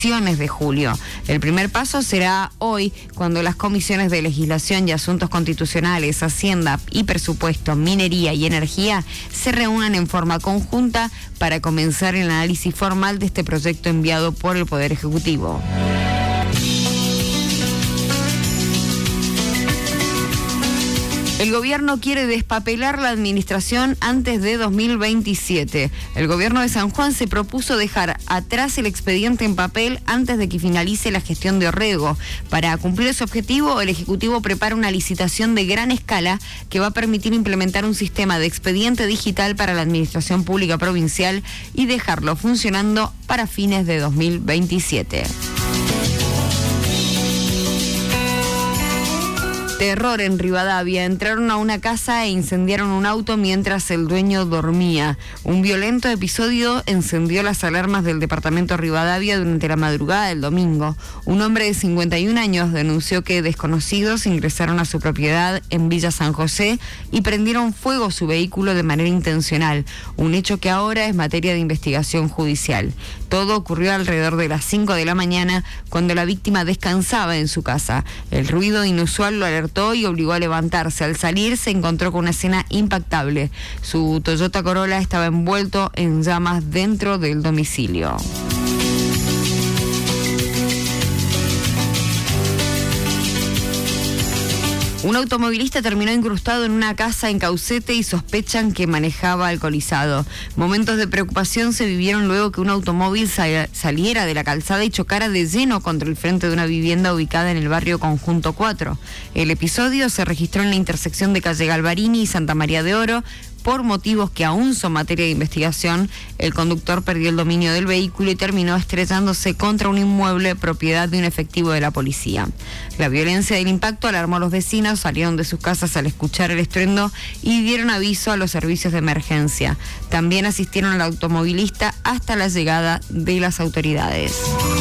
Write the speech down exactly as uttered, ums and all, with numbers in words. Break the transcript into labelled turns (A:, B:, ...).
A: de julio. El primer paso será hoy, cuando las comisiones de Legislación y Asuntos Constitucionales, Hacienda y Presupuesto, Minería y Energía se reúnan en forma conjunta para comenzar el análisis formal de este proyecto enviado por el Poder Ejecutivo. El gobierno quiere despapelar la administración antes de dos mil veintisiete. El gobierno de San Juan se propuso dejar atrás el expediente en papel antes de que finalice la gestión de Orrego. Para cumplir ese objetivo, el Ejecutivo prepara una licitación de gran escala que va a permitir implementar un sistema de expediente digital para la administración pública provincial y dejarlo funcionando para fines de dos mil veintisiete. Terror en Rivadavia. Entraron a una casa e incendiaron un auto mientras el dueño dormía. Un violento episodio encendió las alarmas del departamento Rivadavia durante la madrugada del domingo. Un hombre de cincuenta y un años denunció que desconocidos ingresaron a su propiedad en Villa San José y prendieron fuego a su vehículo de manera intencional, un hecho que ahora es materia de investigación judicial. Todo ocurrió alrededor de las cinco de la mañana, cuando la víctima descansaba en su casa. El ruido inusual lo alertó y obligó a levantarse. Al salir se encontró con una escena impactable. Su Toyota Corolla estaba envuelto en llamas dentro del domicilio. Un automovilista terminó incrustado en una casa en Caucete y sospechan que manejaba alcoholizado. Momentos de preocupación se vivieron luego que un automóvil sal- saliera de la calzada y chocara de lleno contra el frente de una vivienda ubicada en el barrio Conjunto cuatro. El episodio se registró en la intersección de calle Galvarini y Santa María de Oro. Por motivos que aún son materia de investigación, el conductor perdió el dominio del vehículo y terminó estrellándose contra un inmueble propiedad de un efectivo de la policía. La violencia del impacto alarmó a los vecinos, salieron de sus casas al escuchar el estruendo y dieron aviso a los servicios de emergencia. También asistieron al automovilista hasta la llegada de las autoridades.